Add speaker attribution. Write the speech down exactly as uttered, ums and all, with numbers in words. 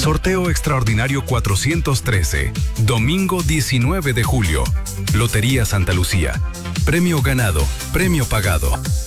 Speaker 1: Sorteo extraordinario cuatrocientos trece, domingo diecinueve de julio. Lotería Santa Lucía. Premio ganado, premio pagado.